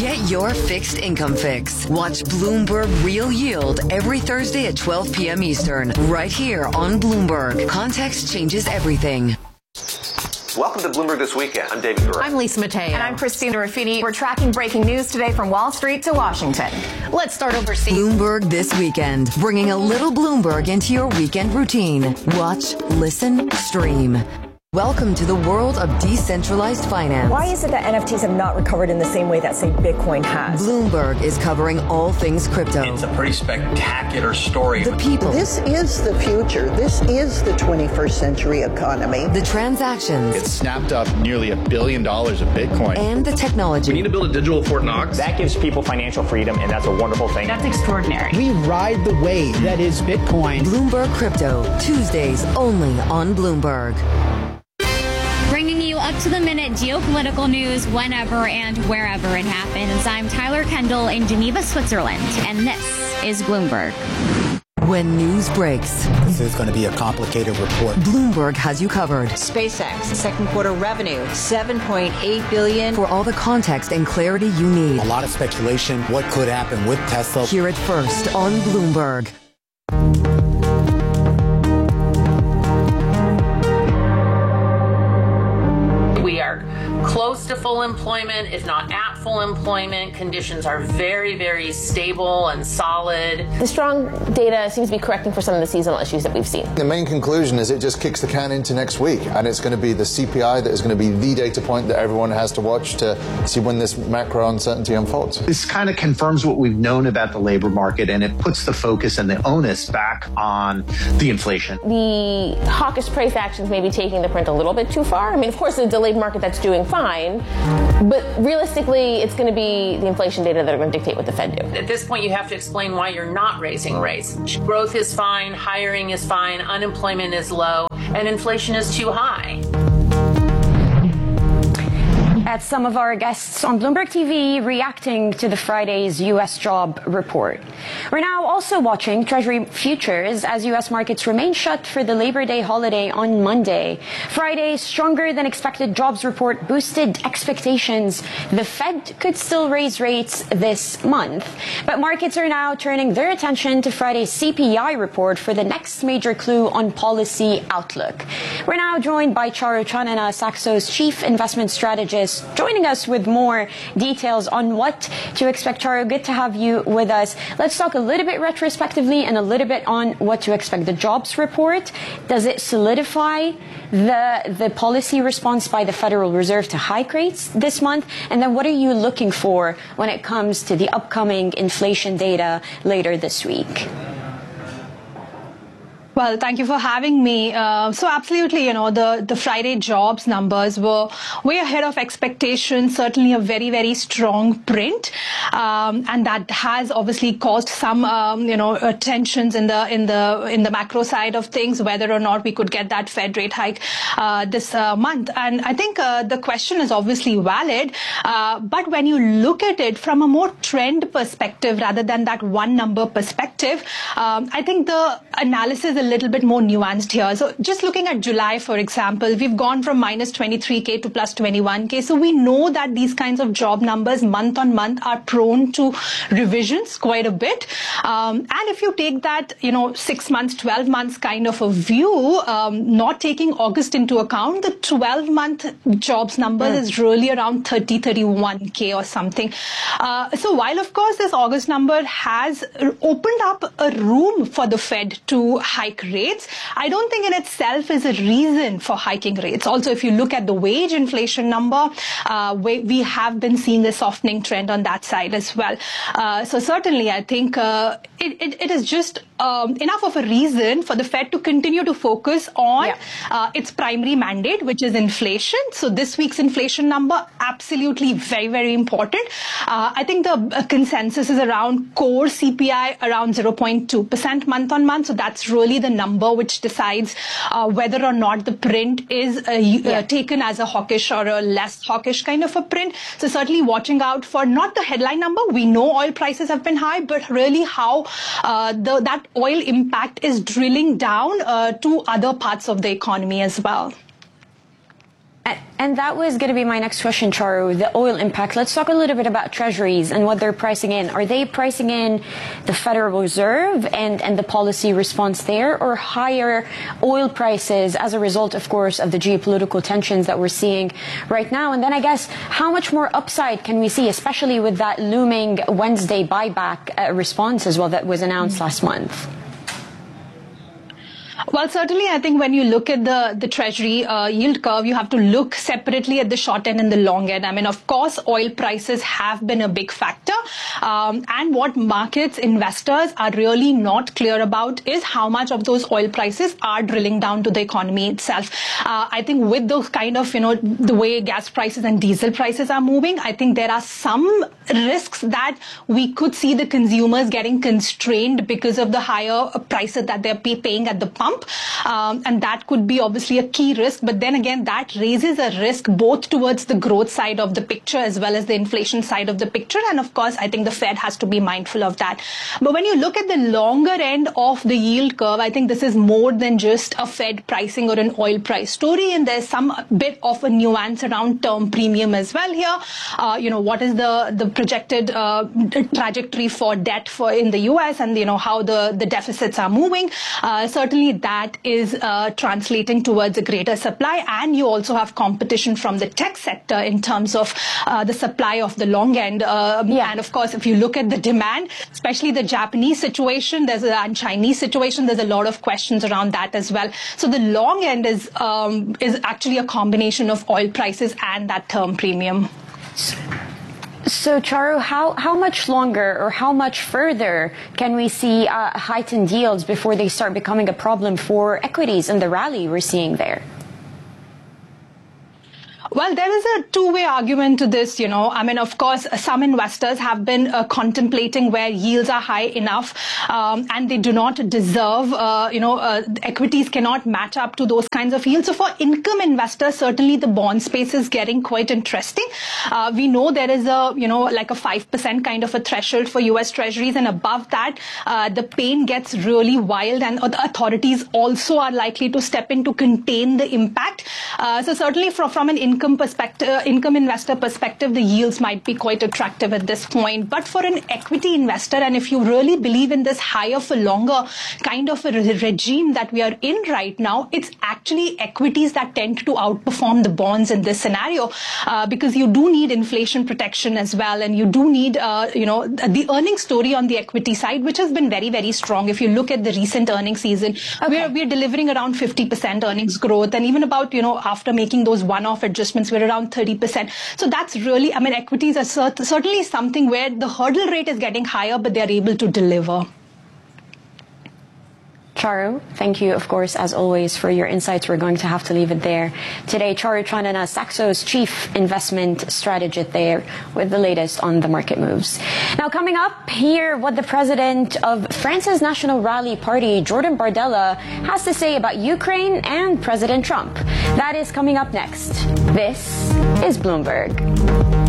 Get your fixed income fix. Watch Bloomberg Real Yield every Thursday at 12 p.m. Eastern, right here on Bloomberg. Context changes everything. Welcome to Bloomberg This Weekend. I'm David Gura. I'm Lisa Mateo. And I'm Christina Ruffini. We're tracking breaking news today from Wall Street to Washington. Let's start overseas. Bloomberg This Weekend, bringing a little Bloomberg into your weekend routine. Watch, listen, stream. Welcome to the world of decentralized finance. Why is it that NFTs have not recovered in the same way that, say, Bitcoin has? Bloomberg is covering all things crypto. It's a pretty spectacular story. The people. This is the future. This is the 21st century economy. The transactions. It snapped up nearly $1 billion of Bitcoin. And the technology. We need to build a digital Fort Knox. That gives people financial freedom, and that's a wonderful thing. That's extraordinary. We ride the wave that is Bitcoin. Bloomberg Crypto, Tuesdays only on Bloomberg. Bringing you up-to-the-minute geopolitical news whenever and wherever it happens. I'm Tyler Kendall in Geneva, Switzerland, and this is Bloomberg. When news breaks, this is going to be a complicated report. Bloomberg has you covered. SpaceX, second quarter revenue, $7.8 billion. For all the context and clarity you need. A lot of speculation, what could happen with Tesla. Hear it first on Bloomberg. We are close to full employment, if not at full employment. Conditions are very, very stable and solid. The strong data seems to be correcting for some of the seasonal issues that we've seen. The main conclusion is it just kicks the can into next week, and it's going to be the CPI that is going to be the data point that everyone has to watch to see when this macro uncertainty unfolds. This kind of confirms what we've known about the labor market, and it puts the focus and the onus back on the inflation. The hawkish price actions may be taking the print a little bit too far. I mean, of course, the delayed market that's doing fine, but realistically, it's going to be the inflation data that are going to dictate what the Fed do. At this point, you have to explain why you're not raising rates. Growth is fine, hiring is fine, unemployment is low, and inflation is too high. At some of our guests on Bloomberg TV reacting to the Friday's U.S. job report. We're now also watching Treasury futures as U.S. markets remain shut for the Labor Day holiday on Monday. Friday's stronger than expected jobs report boosted expectations. The Fed could still raise rates this month, but markets are now turning their attention to Friday's CPI report for the next major clue on policy outlook. We're now joined by Charu Chanana, Saxo's chief investment strategist, joining us with more details on what to expect. Charu, good to have you with us. Let's talk a little bit retrospectively and a little bit on what to expect. The jobs report, does it solidify the policy response by the Federal Reserve to hike rates this month? And then what are you looking for when it comes to the upcoming inflation data later this week? Well, thank you for having me. So absolutely, the Friday jobs numbers were way ahead of expectations, certainly a very, very strong print. And that has obviously caused some, tensions in the macro side of things, whether or not we could get that Fed rate hike this month. And I think the question is obviously valid. But when you look at it from a more trend perspective rather than that one number perspective, I think the analysis a little bit more nuanced here. So just looking at July, for example, we've gone from minus 23K to plus 21K. So we know that these kinds of job numbers month on month are prone to revisions quite a bit. And if you take that, 6 months, 12 months kind of a view, not taking August into account, the 12-month jobs number is really around 31K or something. So while, of course, this August number has opened up a room for the Fed to hike rates, I don't think in itself is a reason for hiking rates. Also, if you look at the wage inflation number, we have been seeing a softening trend on that side as well. So certainly, I think it is just enough of a reason for the Fed to continue to focus on its primary mandate, which is inflation. So this week's inflation number, absolutely very, very important. I think the consensus is around core CPI around 0.2% month on month. So that's really the number which decides whether or not the print is taken as a hawkish or a less hawkish kind of a print. So certainly watching out for not the headline number. We know oil prices have been high, but really how that oil impact is drilling down to other parts of the economy as well. And that was going to be my next question, Charu, the oil impact. Let's talk a little bit about treasuries and what they're pricing in. Are they pricing in the Federal Reserve and the policy response there, or higher oil prices as a result, of course, of the geopolitical tensions that we're seeing right now? And then I guess how much more upside can we see, especially with that looming Wednesday buyback response as well that was announced last month? Well, certainly, I think when you look at the Treasury yield curve, you have to look separately at the short end and the long end. I mean, of course, oil prices have been a big factor. And what markets, investors are really not clear about is how much of those oil prices are drilling down to the economy itself. I think with those kind of, the way gas prices and diesel prices are moving, I think there are some risks that we could see the consumers getting constrained because of the higher prices that they're paying at the pump. And that could be obviously a key risk. But then again, that raises a risk both towards the growth side of the picture as well as the inflation side of the picture. And of course, I think the Fed has to be mindful of that. But when you look at the longer end of the yield curve, I think this is more than just a Fed pricing or an oil price story. And there's some bit of a nuance around term premium as well here. What is the projected trajectory for debt in the US, and, how the deficits are moving. Certainly that is translating towards a greater supply, and you also have competition from the tech sector in terms of the supply of the long end. And of course, if you look at the demand, especially the Japanese situation, and Chinese situation, there's a lot of questions around that as well. So the long end is actually a combination of oil prices and that term premium. So, Charu, how much longer or how much further can we see heightened yields before they start becoming a problem for equities and the rally we're seeing there? Well, there is a two-way argument to this, I mean, of course, some investors have been contemplating where yields are high enough and they do not deserve, equities cannot match up to those kinds of yields. So for income investors, certainly the bond space is getting quite interesting. We know there is like a 5% kind of a threshold for US treasuries, and above that, the pain gets really wild, and the authorities also are likely to step in to contain the impact. So certainly from an income investor perspective, the yields might be quite attractive at this point. But for an equity investor, and if you really believe in this higher for longer kind of a regime that we are in right now, it's actually equities that tend to outperform the bonds in this scenario, because you do need inflation protection as well, and you do need, the earnings story on the equity side, which has been very, very strong. If you look at the recent earnings season, we're delivering around 50% earnings growth, and even about, after making those one-off adjustments, we're around 30%. So that's really, I mean, equities are certainly something where the hurdle rate is getting higher, but they're able to deliver. Charu, thank you, of course, as always, for your insights. We're going to have to leave it there today. Charu Chandana, Saxo's chief investment strategist there with the latest on the market moves. Now, coming up, hear what the president of France's National Rally Party, Jordan Bardella, has to say about Ukraine and President Trump. That is coming up next. This is Bloomberg.